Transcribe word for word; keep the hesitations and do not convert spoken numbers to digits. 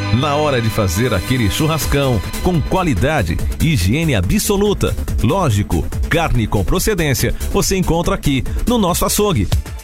Na hora de fazer aquele churrascão, com qualidade e higiene absoluta. Lógico, carne com procedência, você encontra aqui no nosso açougue.